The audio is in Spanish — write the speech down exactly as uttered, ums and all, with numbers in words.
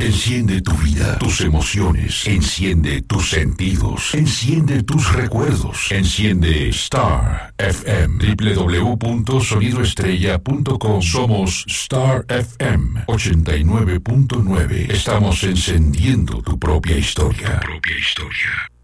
Enciende tu vida, tus emociones. Enciende tus sentidos. Enciende tus recuerdos. Enciende Star F M. doble u doble u doble u punto sonido estrella punto com. Somos Star F M ochenta y nueve punto nueve. Estamos encendiendo tu propia historia. Tu propia historia.